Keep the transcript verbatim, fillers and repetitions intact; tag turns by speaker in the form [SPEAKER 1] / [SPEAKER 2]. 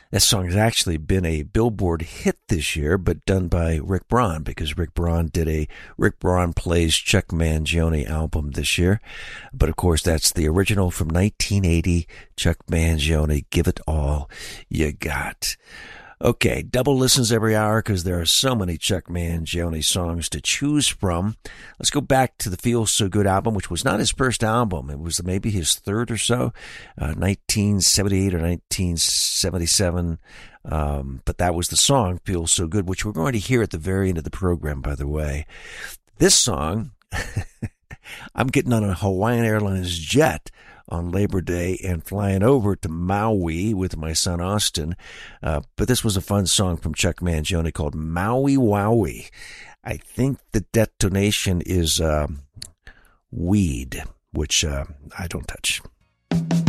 [SPEAKER 1] This song has actually been a Billboard hit this year, but done by Rick Braun, because Rick Braun did a Rick Braun Plays Chuck Mangione album this year. But of course, that's the original from nineteen eighty, Chuck Mangione, Give It All You Got. Okay, double listens every hour because there are so many Chuck Mangione songs to choose from. Let's go back to the Feel So Good album, which was not his first album. It was maybe his third or so, uh, nineteen seventy-eight or nineteen seventy-seven. Um, but that was the song, Feel So Good, which we're going to hear at the very end of the program, by the way. This song, I'm getting on a Hawaiian Airlines jet on Labor Day and flying over to Maui with my son Austin. Uh, but this was a fun song from Chuck Mangione called Maui Wowie. I think the detonation is uh, weed, which uh, I don't touch.